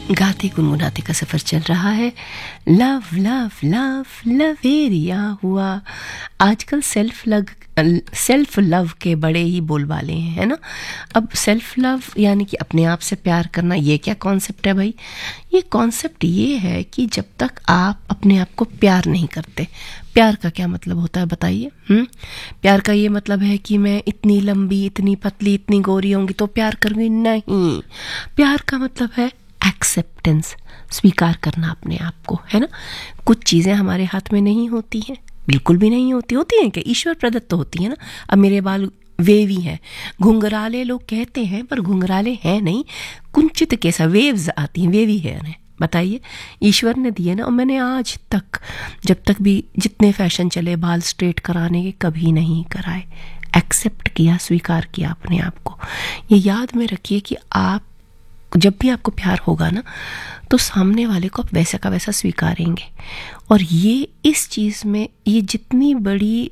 गाते गुनगुनाते का सफ़र चल रहा है। लव लव लव लवेरिया हुआ। आजकल सेल्फ लव के बड़े ही बोलबाले हैं, है ना। अब सेल्फ लव यानी कि अपने आप से प्यार करना, ये क्या कॉन्सेप्ट है भाई? ये कॉन्सेप्ट ये है कि जब तक आप अपने आप को प्यार नहीं करते, प्यार का क्या मतलब होता है बताइए? प्यार का ये मतलब है कि मैं इतनी लंबी, इतनी पतली, इतनी गोरी होंगी तो प्यार करूंगी? नहीं। प्यार का मतलब है एक्सेप्टेंस, स्वीकार करना अपने आप को, है ना। कुछ चीज़ें हमारे हाथ में नहीं होती हैं, बिल्कुल भी नहीं होती हैं क्या? ईश्वर प्रदत्त तो होती है ना। अब मेरे बाल वेवी हैं, घुंघराले लोग कहते हैं, पर घुंघराले हैं नहीं, कुंचित कैसा वेव्स आती हैं, वेवी है ना। बताइए, ईश्वर ने दिए ना। और मैंने आज तक, जब तक भी जितने फैशन चले बाल स्ट्रेट कराने के, कभी नहीं कराए। एक्सेप्ट किया, स्वीकार किया अपने आप को। ये याद में रखिए कि आप जब भी आपको प्यार होगा ना, तो सामने वाले को आप वैसा का वैसा स्वीकारेंगे। और ये इस चीज़ में, ये जितनी बड़ी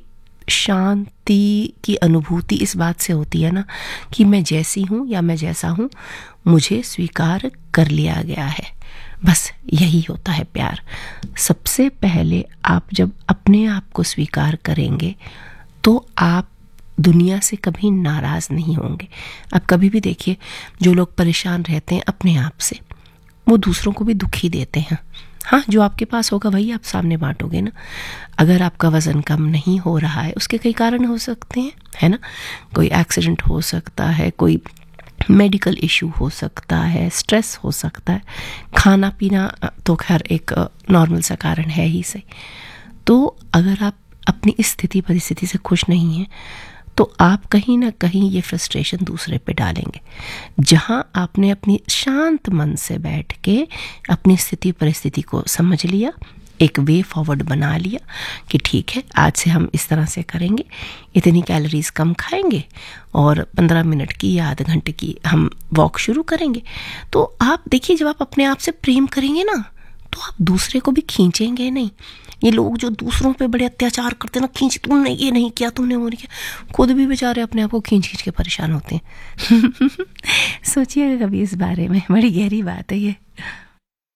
शांति की अनुभूति इस बात से होती है ना कि मैं जैसी हूँ या मैं जैसा हूँ, मुझे स्वीकार कर लिया गया है। बस यही होता है प्यार। सबसे पहले आप जब अपने आप को स्वीकार करेंगे तो आप दुनिया से कभी नाराज़ नहीं होंगे। अब कभी भी देखिए, जो लोग परेशान रहते हैं अपने आप से, वो दूसरों को भी दुखी देते हैं। हाँ, जो आपके पास होगा वही आप सामने बांटोगे ना। अगर आपका वज़न कम नहीं हो रहा है, उसके कई कारण हो सकते हैं, है ना। कोई एक्सीडेंट हो सकता है, कोई मेडिकल इशू हो सकता है, स्ट्रेस हो सकता है, खाना पीना तो खैर एक नॉर्मल सा कारण है ही सही। तो अगर आप अपनी इस स्थिति परिस्थिति से खुश नहीं हैं, तो आप कहीं ना कहीं ये फ्रस्ट्रेशन दूसरे पे डालेंगे। जहां आपने अपनी शांत मन से बैठ के अपनी स्थिति परिस्थिति को समझ लिया, एक वे फॉरवर्ड बना लिया कि ठीक है, आज से हम इस तरह से करेंगे, इतनी कैलोरीज कम खाएंगे और 15 मिनट की या आधे घंटे की हम वॉक शुरू करेंगे। तो आप देखिए, जब आप अपने आप से प्रेम करेंगे ना, तो आप दूसरे को भी खींचेंगे नहीं। ये लोग जो दूसरों पे बड़े अत्याचार करते हैं ना, खींच, तुमने ये नहीं किया, तुमने वो नहीं किया, खुद भी बेचारे अपने आप को खींच खींच के परेशान होते हैं। सोचिएगा कभी इस बारे में, बड़ी गहरी बात है ये।